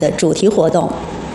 的主题活动。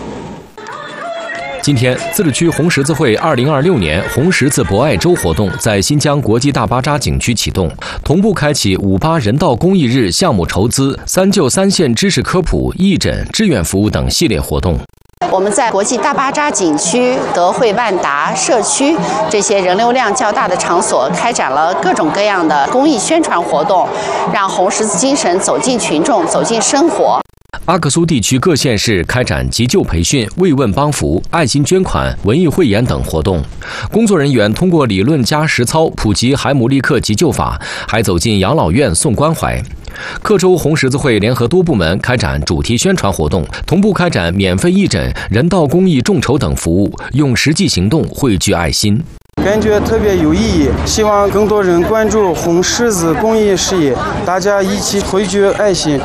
今天，自治区红十字会2026年红十字博爱周活动在新疆国际大巴扎景区启动，同步开启58人道公益日项目筹资、3救3献知识科普、义诊、志愿服务等系列活动。 我们在国际大巴扎景区、德惠万达社区这些人流量较大的场所，开展了各种各样的公益宣传活动，让红十字精神走进群众、走进生活。 阿克苏地区各县市开展急救培训、慰问帮扶、爱心捐款、文艺汇演等活动。工作人员通过理论加实操普及海姆立克急救法，还走进养老院送关怀。克州红十字会联合多部门开展主题宣传活动，同步开展免费义诊、人道公益众筹等服务，用实际行动汇聚爱心。 感觉特别有意义，希望更多人关注红十字公益事业，大家一起汇聚爱心。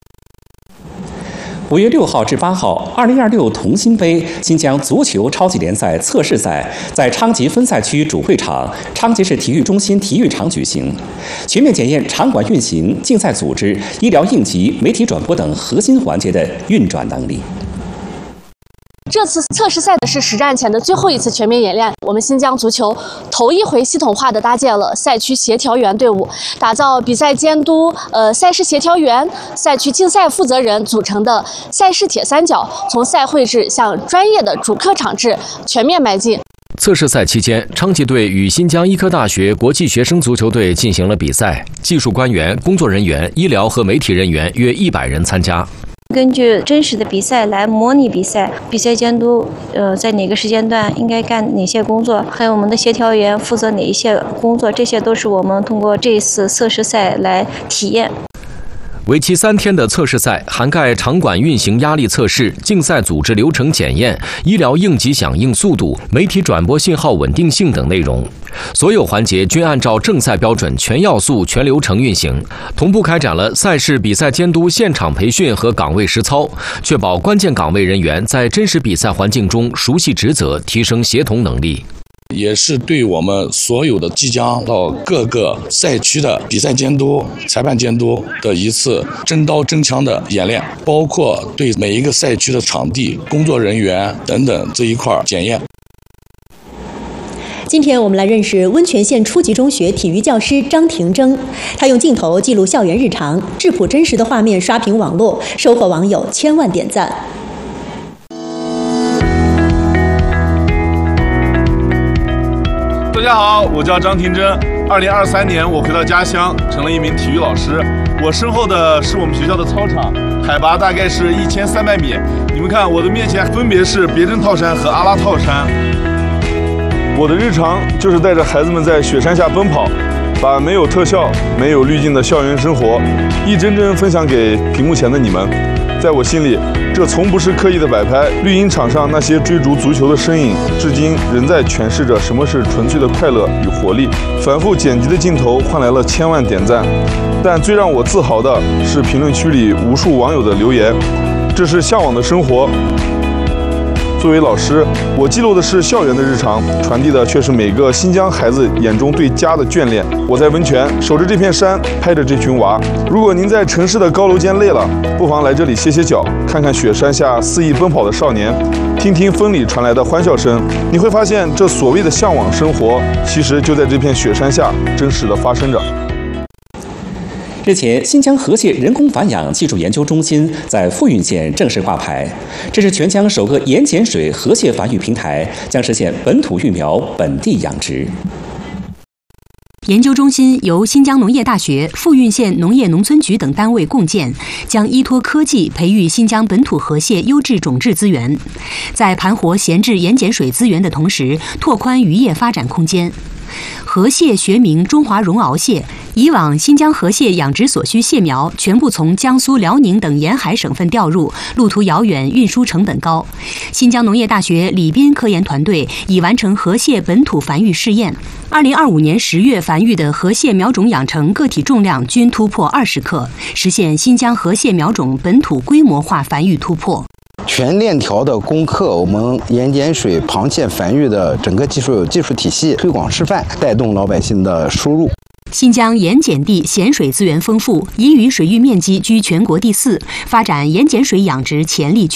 5月6号至8号，2026同心杯新疆足球超级联赛测试赛在昌吉分赛区主会场昌吉市体育中心体育场举行，全面检验场馆运行、竞赛组织、医疗应急、媒体转播等核心环节的运转能力。 这次测试赛是实战前的最后一次全面演练。我们新疆足球头一回系统化的搭建了赛区协调员队伍，打造比赛监督、赛事协调员、赛区竞赛负责人组成的赛事铁三角，从赛会制向专业的主客场制全面迈进。 测试赛期间，昌吉队与新疆医科大学国际学生足球队进行了比赛，技术官员、工作人员、医疗和媒体人员约100人参加。 根据真实的比赛来模拟比赛，比赛监督在哪个时间段应该干哪些工作，还有我们的协调员负责哪一些工作，这些都是我们通过这一次测试赛来体验。 为期3天的测试赛涵盖场馆运行压力测试、竞赛组织流程检验、医疗应急响应速度、媒体转播信号稳定性等内容。所有环节均按照正赛标准全要素、全流程运行，同步开展了赛事比赛监督现场培训和岗位实操，确保关键岗位人员在真实比赛环境中熟悉职责，提升协同能力。 也是对我们所有的即将到各个赛区的比赛监督、裁判监督的一次真刀真枪的演练，包括对每一个赛区的场地、工作人员等等这一块检验。 今天我们来认识温泉县初级中学体育教师张廷征，他用镜头记录校园日常，质朴真实的画面刷屏网络，收获网友1000万点赞。 大家好，我叫张廷征。2023年，我回到家乡，成了一名体育老师。我身后的是我们学校的操场，海拔大概是1300米。你们看，我的面前分别是别针套山和阿拉套山。我的日常就是带着孩子们在雪山下奔跑，把没有特效、没有滤镜的校园生活，一帧帧分享给屏幕前的你们。在我心里，这从不是刻意的摆拍。绿茵场上那些追逐足球的身影，至今仍在诠释着什么是纯粹的快乐与活力。反复剪辑的镜头换来了1000万点赞，但最让我自豪的是评论区里无数网友的留言：这是向往的生活。作为老师，我记录的是校园的日常，传递的却是每个新疆孩子眼中对家的眷恋。我在温泉守着这片山，拍着这群娃。如果您在城市的高楼间累了，不妨来这里歇歇脚，看看雪山下肆意奔跑的少年，听听风里传来的欢笑声。你会发现，这所谓的向往生活，其实就在这片雪山下真实的发生着。 日前，新疆河蟹人工繁养技术研究中心在富蕴县正式挂牌，这是全疆首个盐碱水河蟹繁育平台，将实现本土育苗、本地养殖。 研究中心由新疆农业大学、富蕴县农业农村局等单位共建，将依托科技培育新疆本土河蟹优质种质资源，在盘活闲置盐碱水资源的同时，拓宽渔业发展空间。河蟹学名中华绒螯蟹，以往新疆河蟹养殖所需蟹苗全部从江苏、辽宁等沿海省份调入，路途遥远，运输成本高。新疆农业大学李斌科研团队已完成河蟹本土繁育试验，2025年10月繁育的河蟹苗种养成个体重量均突破20克，实现新疆河蟹苗种本土规模化繁育突破。 全链条的攻克我们盐碱水螃蟹繁育的整个技术体系，推广示范，带动老百姓的输入。 新疆盐碱地咸水资源丰富，彝语水域面积居全国第4，发展盐碱水养殖潜力巨